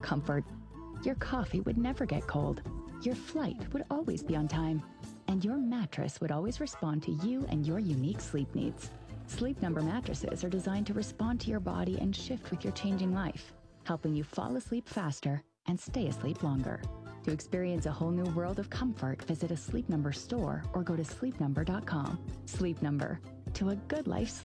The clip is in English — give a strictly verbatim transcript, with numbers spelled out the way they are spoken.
comfort. Your coffee would never get cold. Your flight would always be on time. And your mattress would always respond to you and your unique sleep needs. Sleep Number mattresses are designed to respond to your body and shift with your changing life, helping you fall asleep faster and stay asleep longer. To experience a whole new world of comfort, visit a Sleep Number store or go to sleep number dot com. Sleep Number, to a good life.